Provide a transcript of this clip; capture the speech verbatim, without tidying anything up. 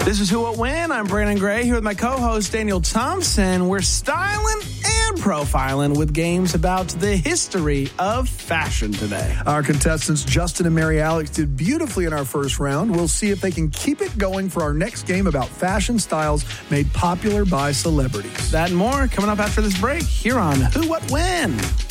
This is Who What When. I'm Brandon Gray here with my co-host Daniel Thompson. We're styling and profiling with games about the history of fashion today. Our contestants Justin and Mary Alex did beautifully in our first round. We'll see if they can keep it going for our next game about fashion styles made popular by celebrities. That and more coming up after this break here on Who What When.